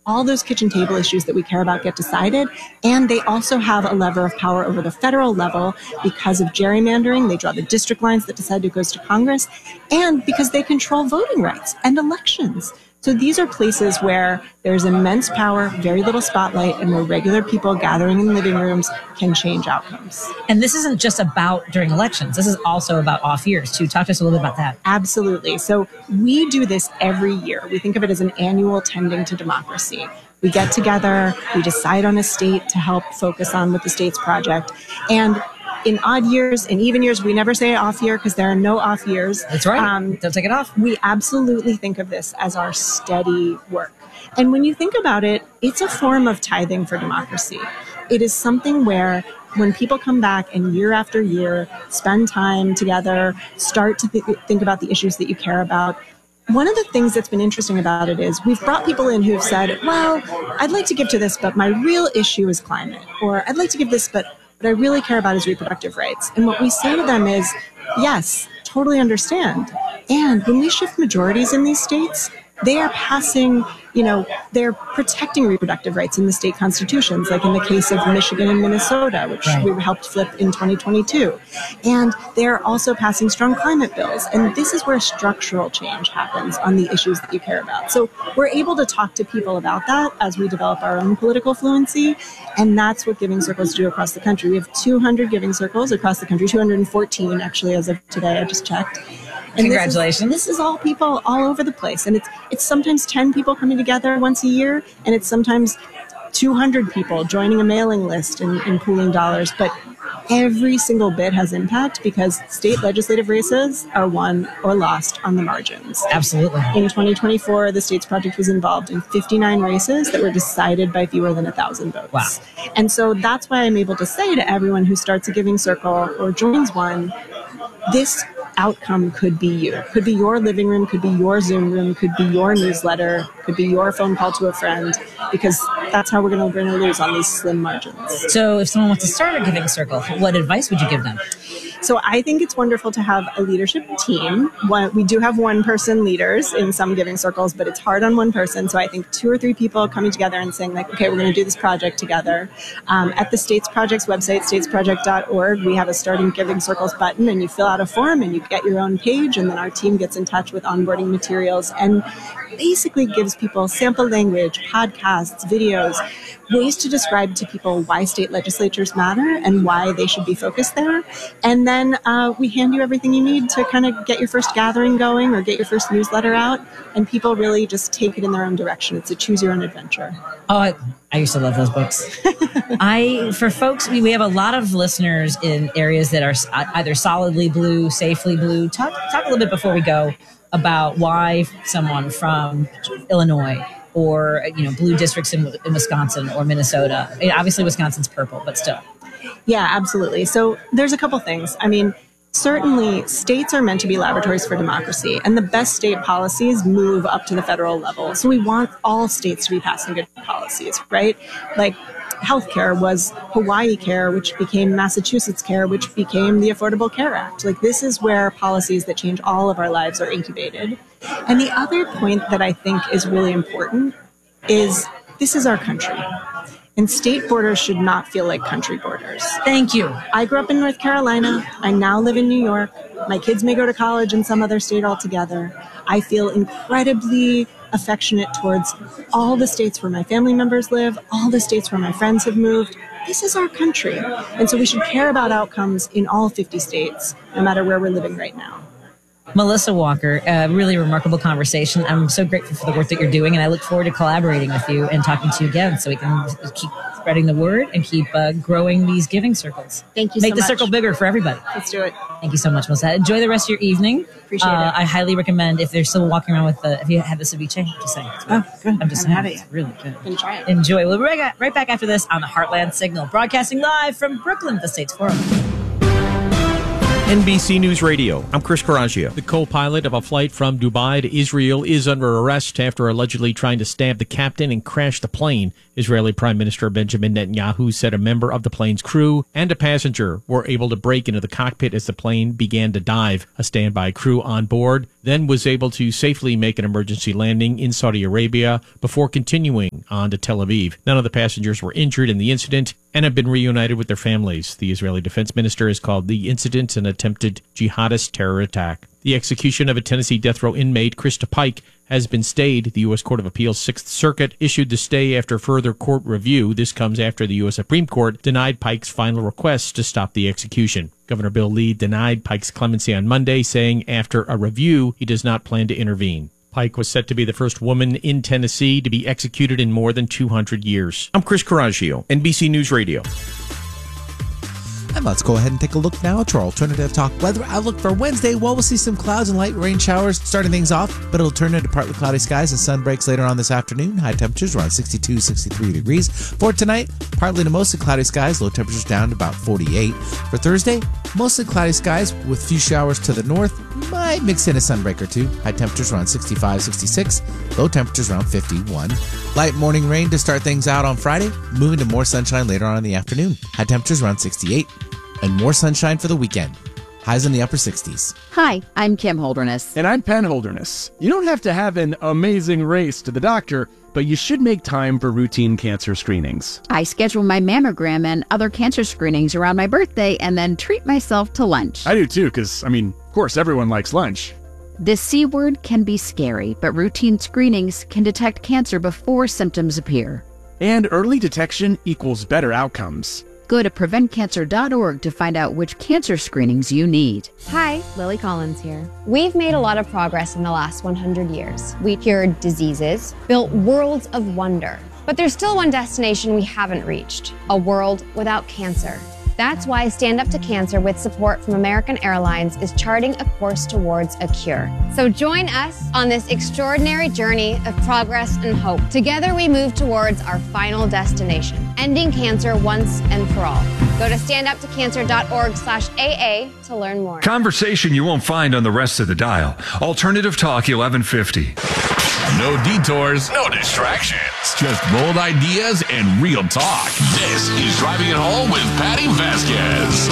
all those kitchen table issues that we care about get decided. And they also have a lever of power over the federal level because of gerrymandering. They draw the district lines that decide who goes to Congress, and because they control voting rights and elections. So these are places where there's immense power, very little spotlight, and where regular people gathering in living rooms can change outcomes. And this isn't just about during elections. This is also about off years, too. Talk to us a little bit about that. Absolutely. So we do this every year. We think of it as an annual tending to democracy. We get together, we decide on a state to help focus on with the state's project. And in odd years and even years, we never say off year because there are no off years. That's right. Don't take it off. We absolutely think of this as our steady work. And when you think about it, it's a form of tithing for democracy. It is something where when people come back and year after year, spend time together, start to think about the issues that you care about, one of the things that's been interesting about it is we've brought people in who've said, well, I'd like to give to this, but my real issue is climate. Or I'd like to give this, but what I really care about is reproductive rights. And what we say to them is, yes, totally understand. And when we shift majorities in these states, they are passing, they're protecting reproductive rights in the state constitutions, like in the case of Michigan and Minnesota, which we helped flip in 2022. And they're also passing strong climate bills. And this is where structural change happens on the issues that you care about. So we're able to talk to people about that as we develop our own political fluency. And that's what Giving Circles do across the country. We have 200 Giving Circles across the country, 214 actually as of today, I just checked. And congratulations. This is all people all over the place. And it's sometimes 10 people coming together once a year, and it's sometimes 200 people joining a mailing list and pooling dollars. But every single bit has impact because state legislative races are won or lost on the margins. Absolutely. In 2024, the States Project was involved in 59 races that were decided by fewer than 1,000 votes. Wow. And so that's why I'm able to say to everyone who starts a Giving Circle or joins one, this outcome could be you. Could be your living room, could be your Zoom room, could be your newsletter, could be your phone call to a friend, because that's how we're going to win or lose on these slim margins. So if someone wants to start a Giving Circle, what advice would you give them? So I think it's wonderful to have a leadership team. We do have one-person leaders in some Giving Circles, but it's hard on one person. So I think 2 or 3 people coming together and saying, like, okay, we're going to do this project together. At the States Project's website, statesproject.org, we have a Starting Giving Circles button, and you fill out a form and you get your own page, and then our team gets in touch with onboarding materials and basically gives people sample language, podcasts, videos, ways to describe to people why state legislatures matter and why they should be focused there. And then we hand you everything you need to kind of get your first gathering going or get your first newsletter out. And people really just take it in their own direction. It's a choose your own adventure. Oh, I used to love those books. For folks, we have a lot of listeners in areas that are either solidly blue, safely blue. Talk a little bit before we go about why someone from Illinois or blue districts in Wisconsin or Minnesota. I mean, obviously, Wisconsin's purple, but still. Yeah, absolutely. So there's a couple things. I mean, certainly states are meant to be laboratories for democracy, and the best state policies move up to the federal level. So we want all states to be passing good policies, right? Like healthcare was Hawaii Care, which became Massachusetts Care, which became the Affordable Care Act. Like, this is where policies that change all of our lives are incubated. And the other point that I think is really important is this is our country. And state borders should not feel like country borders. Thank you. I grew up in North Carolina. I now live in New York. My kids may go to college in some other state altogether. I feel incredibly affectionate towards all the states where my family members live, all the states where my friends have moved. This is our country. And so we should care about outcomes in all 50 states, no matter where we're living right now. Melissa Walker, a really remarkable conversation. I'm so grateful for the work that you're doing, and I look forward to collaborating with you and talking to you again so we can keep spreading the word and keep growing these Giving Circles. Thank you so much. Make the circle bigger for everybody. Let's do it. Thank you so much, Melissa. Enjoy the rest of your evening. Appreciate it. I highly recommend if they're still walking around with if you have the ceviche, just saying. Oh, good. I'm just saying. Had it. It's really good. Enjoy it. Enjoy. We'll be right back after this on the Heartland Signal, broadcasting live from Brooklyn at the States Forum. NBC News Radio, I'm Chris Carraggia. The co-pilot of a flight from Dubai to Israel is under arrest after allegedly trying to stab the captain and crash the plane. Israeli Prime Minister Benjamin Netanyahu said a member of the plane's crew and a passenger were able to break into the cockpit as the plane began to dive. A standby crew on board then was able to safely make an emergency landing in Saudi Arabia before continuing on to Tel Aviv. None of the passengers were injured in the incident and have been reunited with their families. The Israeli defense minister has called the incident an attempted jihadist terror attack. The execution of a Tennessee death row inmate, Krista Pike, has been stayed. The U.S. Court of Appeals 6th Circuit issued the stay after further court review. This comes after the U.S. Supreme Court denied Pike's final request to stop the execution. Governor Bill Lee denied Pike's clemency on Monday, saying after a review, he does not plan to intervene. Pike was set to be the first woman in Tennessee to be executed in more than 200 years. I'm Chris Coraggio, NBC News Radio. And let's go ahead and take a look now at our alternative talk weather outlook for Wednesday. Well, we'll see some clouds and light rain showers starting things off, but it'll turn into partly cloudy skies and sun breaks later on this afternoon. High temperatures around 62, 63 degrees. For tonight, partly to mostly cloudy skies, low temperatures down to about 48. For Thursday, mostly cloudy skies with few showers to the north. Might mix in a sunbreak or two. High temperatures around 65, 66. Low temperatures around 51. Light morning rain to start things out on Friday, moving to more sunshine later on in the afternoon. High temperatures around 68. And more sunshine for the weekend. Highs in the upper 60s. Hi, I'm Kim Holderness. And I'm Penn Holderness. You don't have to have an amazing race to the doctor, but you should make time for routine cancer screenings. I schedule my mammogram and other cancer screenings around my birthday and then treat myself to lunch. I do too, because, of course, everyone likes lunch. The C word can be scary, but routine screenings can detect cancer before symptoms appear. And early detection equals better outcomes. Go to preventcancer.org to find out which cancer screenings you need. Hi, Lily Collins here. We've made a lot of progress in the last 100 years. We cured diseases, built worlds of wonder. But there's still one destination we haven't reached, a world without cancer. That's why Stand Up to Cancer, with support from American Airlines, is charting a course towards a cure. So join us on this extraordinary journey of progress and hope. Together we move towards our final destination, ending cancer once and for all. Go to standuptocancer.org/AA to learn more. Conversation you won't find on the rest of the dial. Alternative Talk 1150. No detours, no distractions. Just bold ideas and real talk. This is Driving It Home with Patty Vasquez.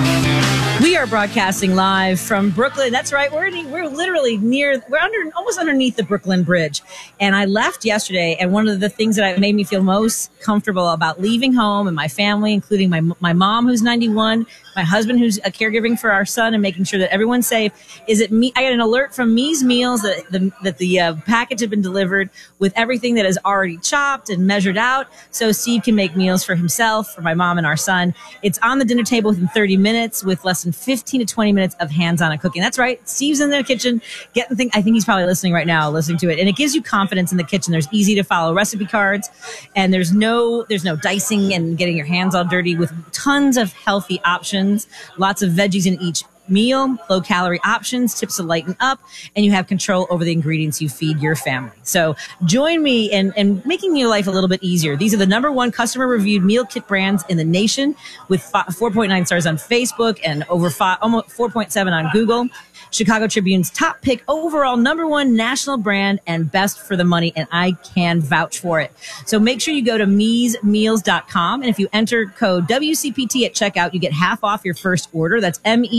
We are broadcasting live from Brooklyn. That's right. We're literally almost underneath the Brooklyn Bridge. And I left yesterday, and one of the things that made me feel most comfortable about leaving home and my family, including my mom, who's 91, my husband, who's caregiving for our son and making sure that everyone's safe, is that I got an alert from Me's Meals that the package had been delivered with everything that is already chopped and measured out, so Steve can make meals for himself, for my mom, and our son. It's on the dinner table within 30 minutes with less than 15 to 20 minutes of hands-on cooking. That's right. Steve's in the kitchen getting things. I think he's probably listening right now, listening to it. And it gives you confidence in the kitchen. There's easy to follow recipe cards, and there's no dicing and getting your hands all dirty, with tons of healthy options, lots of veggies in each meal, low calorie options, tips to lighten up, and you have control over the ingredients you feed your family. So join me in making your life a little bit easier. These are the #1 customer reviewed meal kit brands in the nation, with 4.9 stars on Facebook and over almost 4.7 on Google. Chicago Tribune's top pick overall, #1 national brand, and best for the money, and I can vouch for it. So make sure you go to meesmeals.com, and if you enter code WCPT at checkout, you get half off your first order. That's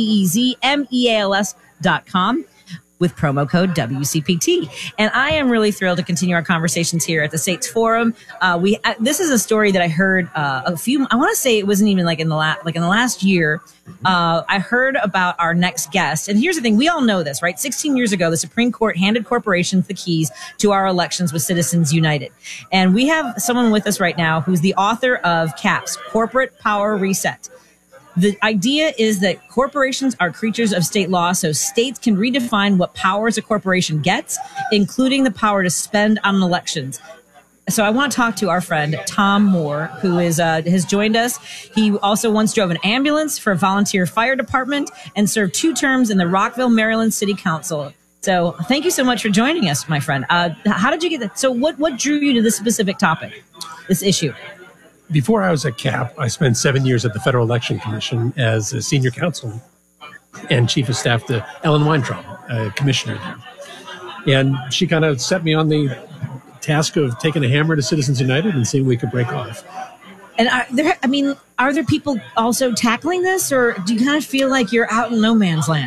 MEEZMEALS.com. with promo code WCPT. And I am really thrilled to continue our conversations here at the States Forum. This is a story that I heard I want to say it wasn't even in the last year. I heard about our next guest. And here's the thing. We all know this, right? 16 years ago, the Supreme Court handed corporations the keys to our elections with Citizens United. And we have someone with us right now who's the author of CAPS, Corporate Power Reset. The idea is that corporations are creatures of state law, so states can redefine what powers a corporation gets, including the power to spend on elections. So I want to talk to our friend Tom Moore, who has joined us. He also once drove an ambulance for a volunteer fire department and served 2 terms in the Rockville, Maryland City Council. So thank you so much for joining us, my friend. How did you get that? So what drew you to this specific topic, this issue? Before I was at CAP, I spent 7 years at the Federal Election Commission as a senior counsel and chief of staff to Ellen Weintraub, commissioner there. And she kind of set me on the task of taking a hammer to Citizens United and seeing what we could break off. And are there people also tackling this, or do you kind of feel like you're out in no man's land?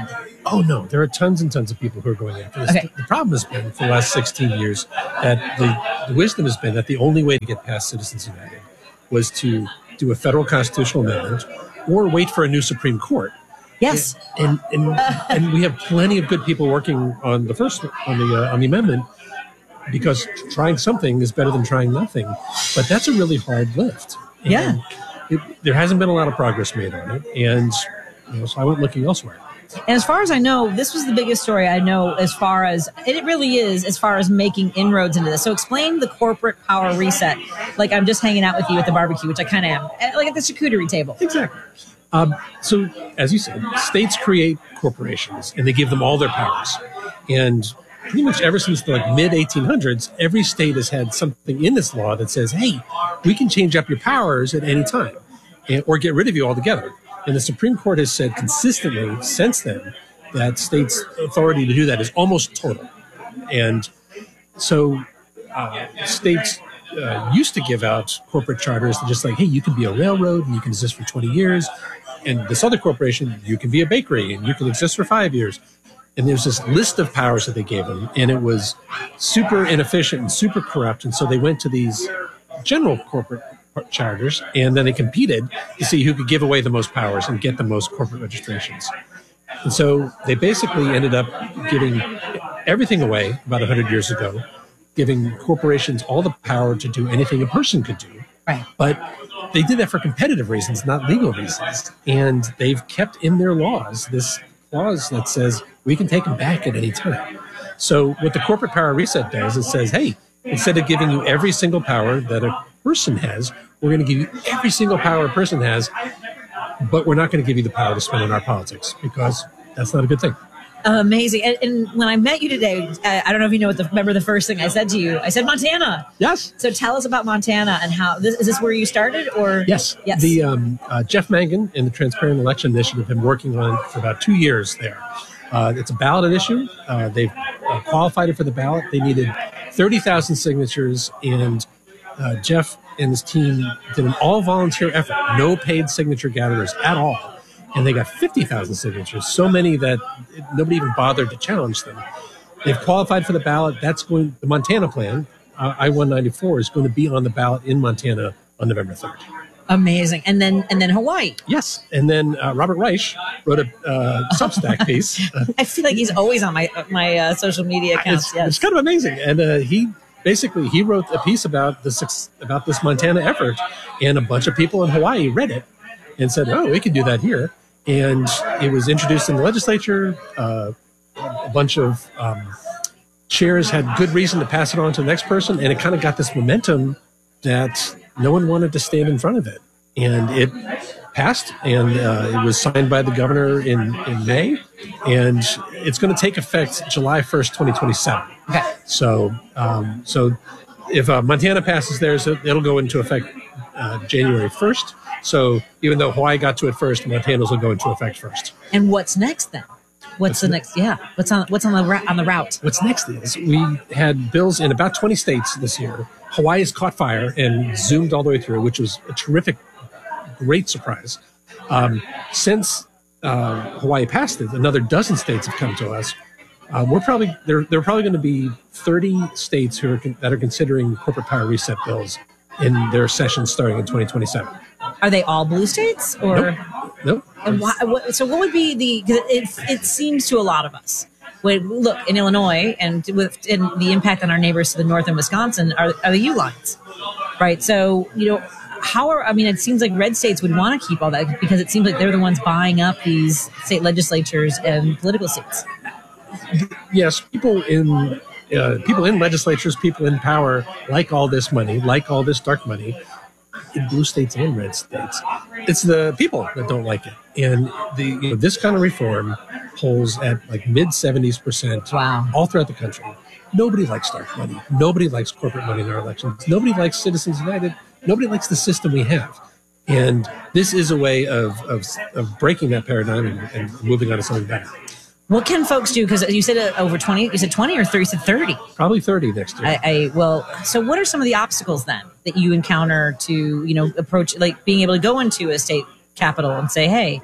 Oh, no. There are tons and tons of people who are going after this. Okay. The problem has been, for the last 16 years, that the wisdom has been that the only way to get past Citizens United was to do a federal constitutional amendment or wait for a new Supreme Court. Yes. And we have plenty of good people working on the amendment, because trying something is better than trying nothing. But that's a really hard lift. And there hasn't been a lot of progress made on it. And so I went looking elsewhere. And as far as I know, this was the biggest story I know as far as, and it really is, as far as making inroads into this. So explain the corporate power reset. Like I'm just hanging out with you at the barbecue, which I kind of am, like at the charcuterie table. Exactly. So, as you said, states create corporations and they give them all their powers. And pretty much ever since the mid-1800s, every state has had something in this law that says, hey, we can change up your powers at any time or get rid of you altogether. And the Supreme Court has said consistently since then that states' authority to do that is almost total. And so states used to give out corporate charters that just like, hey, you can be a railroad and you can exist for 20 years. And this other corporation, you can be a bakery and you can exist for 5 years. And there's this list of powers that they gave them. And it was super inefficient and super corrupt. And so they went to these general corporate charters, and then they competed to see who could give away the most powers and get the most corporate registrations. And so they basically ended up giving everything away about 100 years ago, giving corporations all the power to do anything a person could do. Right. But they did that for competitive reasons, not legal reasons. And they've kept in their laws this clause that says we can take them back at any time. So what the corporate power reset does, it says, hey, instead of giving you every single power that a person has, we're going to give you every single power a person has, but we're not going to give you the power to spend on our politics, because that's not a good thing. Amazing. And when I met you today, I don't know if you know remember the first thing I said to you. I said Montana. Yes. So tell us about Montana and how is this where you started, or? Yes. The Jeff Mangan and the Transparent Election Initiative have been working on it for about 2 years there. It's a ballot issue. They've qualified it for the ballot. They needed 30,000 signatures, and Jeff and his team did an all-volunteer effort, no paid signature gatherers at all. And they got 50,000 signatures, so many that nobody even bothered to challenge them. They've qualified for the ballot. The Montana plan, I-194, is going to be on the ballot in Montana on November 3rd. Amazing. And then Hawaii. Yes. And then Robert Reich wrote a Substack piece. I feel like he's always on my social media accounts. It's kind of amazing. And he wrote a piece about this Montana effort, and a bunch of people in Hawaii read it and said, oh, we can do that here. And it was introduced in the legislature. A bunch of chairs had good reason to pass it on to the next person, and it kind of got this momentum that no one wanted to stand in front of it. And it passed, and it was signed by the governor in May, and it's going to take effect July 1st, 2027. Okay. So if Montana passes theirs, it'll go into effect January 1st. So even though Hawaii got to it first, Montana's will go into effect first. And what's next then? What's the next? Yeah. What's on the route? What's next is we had bills in about 20 states this year. Hawaii has caught fire and zoomed all the way through, which was a terrific, great surprise. Since Hawaii passed it, another dozen states have come to us. There are probably going to be 30 states that are considering corporate power reset bills in their sessions starting in 2027. Are they all blue states, or nope? And so what would be it seems to a lot of us. Look, in Illinois and the impact on our neighbors to the north in Wisconsin are the U lines, right? So, it seems like red states would want to keep all that because it seems like they're the ones buying up these state legislatures and political seats. Yes, people in legislatures, people in power like all this money, like all this dark money, in blue states and red states. It's the people that don't like it. And this kind of reform polls at like mid-70s%. Wow. All throughout the country. Nobody likes dark money. Nobody likes corporate money in our elections. Nobody likes Citizens United. Nobody likes the system we have. And this is a way of breaking that paradigm and moving on to something better. What can folks do? Because you said over 20. You said 20 or 30? You said 30. Probably 30 next year. So what are some of the obstacles then that you encounter to approach, like being able to go into a state capital and say, hey,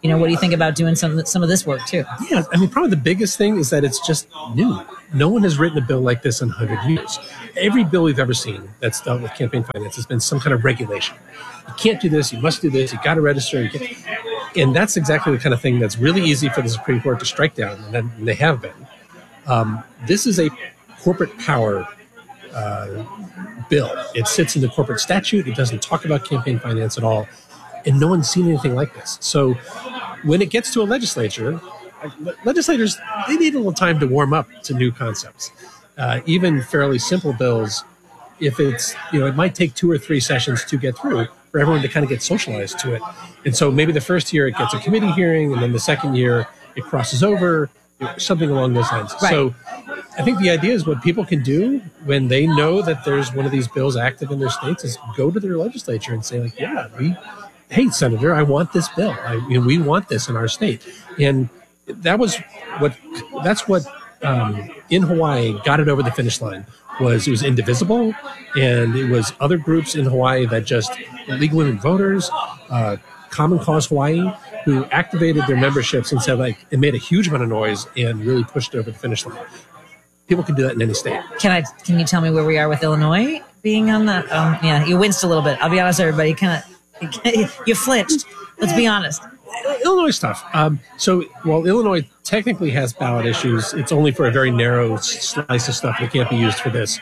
what do you think about doing some of this work too? Yeah, I mean, probably the biggest thing is that it's just new. No one has written a bill like this in 100 years. Every bill we've ever seen that's dealt with campaign finance has been some kind of regulation. You can't do this, you must do this, you got to register. And that's exactly the kind of thing that's really easy for the Supreme Court to strike down, and they have been. This is a corporate power bill. It sits in the corporate statute. It doesn't talk about campaign finance at all. And no one's seen anything like this. So when it gets to a legislature, legislators, they need a little time to warm up to new concepts. Even fairly simple bills, if it's, it might take 2 or 3 sessions to get through for everyone to kind of get socialized to it. And so maybe the first year it gets a committee hearing, and then the second year it crosses over, something along those lines. Right. So I think the idea is what people can do when they know that there's one of these bills active in their states is go to their legislature and say, like, hey, Senator, I want this bill. We want this in our state. And that's what in Hawaii got it over the finish line. It was indivisible, and it was other groups in Hawaii that just League of Women Voters, Common Cause Hawaii, who activated their memberships and said, it made a huge amount of noise and really pushed it over the finish line. People can do that in any state. Can you tell me where we are with Illinois being on that? Yeah, you winced a little bit. I'll be honest, everybody. You flinched. Let's be honest. Illinois is tough. So while Illinois technically has ballot issues, it's only for a very narrow slice of stuff that can't be used for this.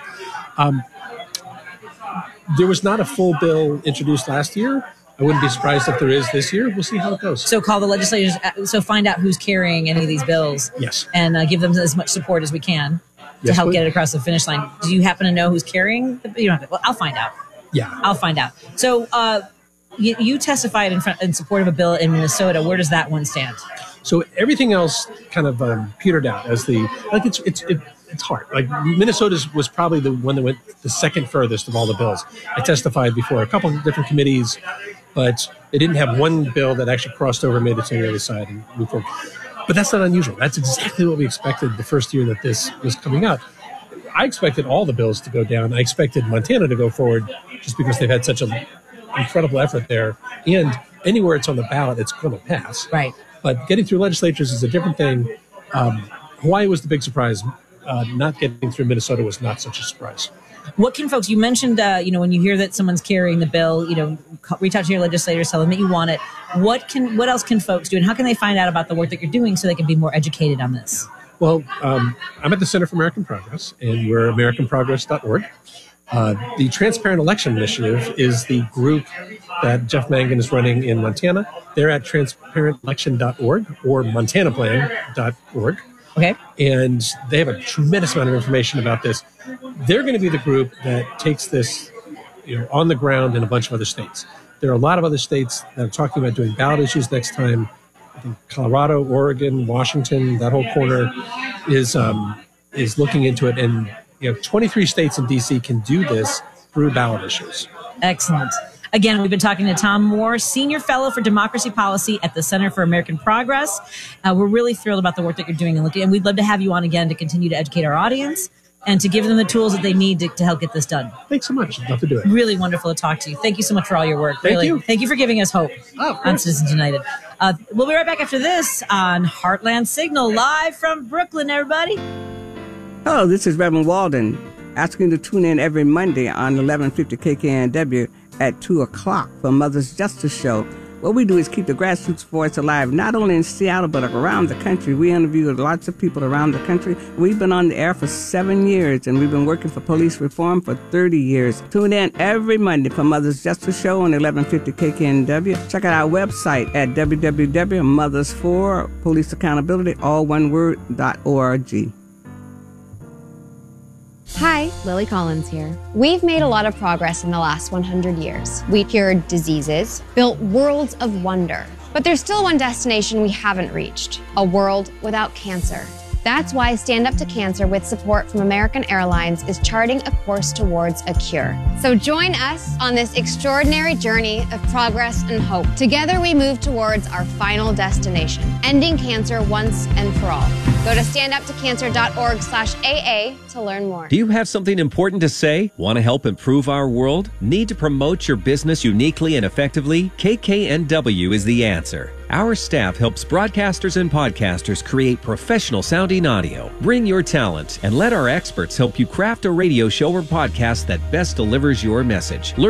There was not a full bill introduced last year. I wouldn't be surprised if there is this year. We'll see how it goes. So call the legislators. So find out who's carrying any of these bills. Yes. And give them as much support as we can to help get it across the finish line. Do you happen to know who's carrying? You don't have to. Well, I'll find out. Yeah. I'll find out. So you testified in support of a bill in Minnesota. Where does that one stand? So everything else kind of petered out as it's hard. Minnesota was probably the one that went the second furthest of all the bills. I testified before a couple of different committees, but they didn't have one bill that actually crossed over, made it to the other side, and moved forward. But that's not unusual. That's exactly what we expected the first year that this was coming out. I expected all the bills to go down. I expected Montana to go forward just because they've had such an incredible effort there. And anywhere it's on the ballot, it's going to pass. Right. But getting through legislatures is a different thing. Hawaii was the big surprise. Not getting through Minnesota was not such a surprise. What can folks, you mentioned, when you hear that someone's carrying the bill, reach out to your legislators, tell them that you want it. What else can folks do, and how can they find out about the work that you're doing so they can be more educated on this? Well, I'm at the Center for American Progress, and we're AmericanProgress.org. The Transparent Election Initiative is the group that Jeff Mangan is running in Montana. They're at transparentelection.org or montanaplan.org. Okay. And they have a tremendous amount of information about this. They're going to be the group that takes this on the ground in a bunch of other states. There are a lot of other states that are talking about doing ballot issues next time. I think Colorado, Oregon, Washington, that whole corner is looking into it. And 23 states in D.C. can do this through ballot issues. Excellent. Again, we've been talking to Tom Moore, Senior Fellow for Democracy Policy at the Center for American Progress. We're really thrilled about the work that you're doing, and we'd love to have you on again to continue to educate our audience and to give them the tools that they need to help get this done. Thanks so much. I'd love to do it. Really wonderful to talk to you. Thank you so much for all your work. Thank you. Thank you for giving us hope on Citizens United. We'll be right back after this on Heartland Signal, live from Brooklyn, everybody. Hello, this is Reverend Walden, asking you to tune in every Monday on 1150 KKNW at 2 o'clock for Mother's Justice Show. What we do is keep the grassroots voice alive, not only in Seattle, but around the country. We interview lots of people around the country. We've been on the air for 7 years, and we've been working for police reform for 30 years. Tune in every Monday for Mother's Justice Show on 1150 KKNW. Check out our website at www.mothers4policeaccountability, all one word, .org. Hi, Lily Collins here. We've made a lot of progress in the last 100 years. We cured diseases, built worlds of wonder. But there's still one destination we haven't reached, a world without cancer. That's why Stand Up to Cancer, with support from American Airlines, is charting a course towards a cure. So join us on this extraordinary journey of progress and hope. Together we move towards our final destination, ending cancer once and for all. Go to standuptocancer.org/AA to learn more. Do you have something important to say? Want to help improve our world? Need to promote your business uniquely and effectively? KKNW is the answer. Our staff helps broadcasters and podcasters create professional sounding audio. Bring your talent and let our experts help you craft a radio show or podcast that best delivers your message.